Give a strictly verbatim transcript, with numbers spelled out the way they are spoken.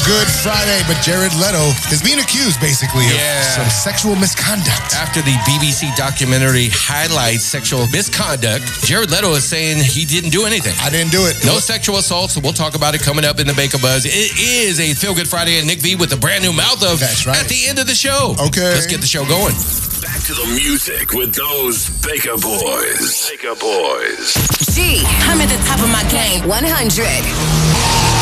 Good Friday, but Jared Leto is being accused, basically, yeah. of some sexual misconduct. After the B B C documentary highlights sexual misconduct, Jared Leto is saying he didn't do anything. I didn't do it. No sexual assault, so we'll talk about it coming up in the Baker Buzz. It is a Feel Good Friday, and Nick V with a brand new mouth of That's right. at the end of the show. Okay. Let's get the show going. Back to the music with those Baker Boys. Baker Boys. G, I'm at the top of my game. one hundred.